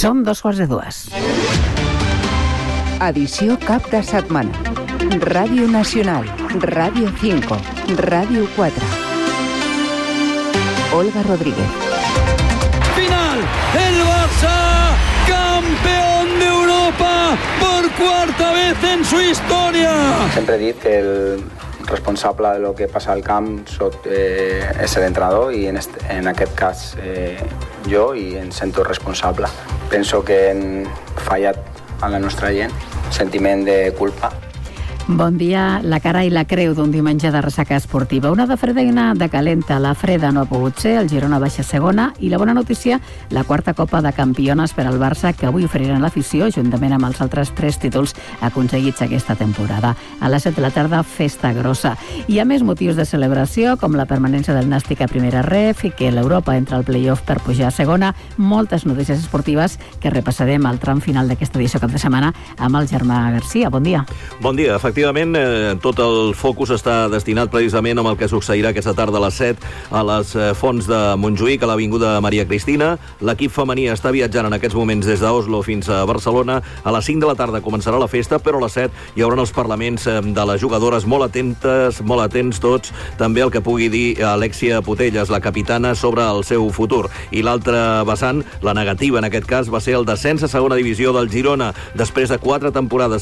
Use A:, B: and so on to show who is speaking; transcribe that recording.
A: Són 2:15.
B: Edició cap de setmana. Ràdio Nacional, Ràdio 5, Ràdio 4. Olga Rodríguez.
C: Final, el Barça, campeón de Europa por cuarta vez en su historia.
D: Sempre he dit que el responsable de lo que passa al camp és l'entrenador i en aquest cas jo, i em sento responsable. Penso que hem fallat a la nostra gent, sentiment de culpa.
A: Bon dia. La cara i la creu d'un diumenge de ressaca esportiva. Una de freda i una de calenta. La freda no ha pogut ser, el Girona baixa segona, i la bona notícia, la quarta Copa de Campiones per al Barça, que avui oferiran l'afició, juntament amb els altres 3 títols aconseguits aquesta temporada. A les 7 de la tarda, festa grossa. Hi ha més motius de celebració, com la permanència del Nàstic a primera ref i que l'Europa entra al play-off per pujar a segona. Moltes notícies esportives que repassarem al tram final d'aquesta edició cap de setmana amb el Germà Garcia. Bon dia.
E: Bon dia. Efectivament, tot el focus està destinat precisament amb el que succeirà aquesta tarda a les 7 a les Fonts de Montjuïc, a l'Avinguda Maria Cristina. L'equip femení està viatjant en aquests moments des d'Oslo fins a Barcelona. A les 5 de la tarda començarà la festa, però a les 7 hi haurà els parlaments de les jugadores molt atents tots, també el que pugui dir Alexia Putellas, la capitana, sobre el seu futur. I l'altre vessant, la negativa en aquest cas, va ser el descens a segona divisió del Girona. Després de 4 temporades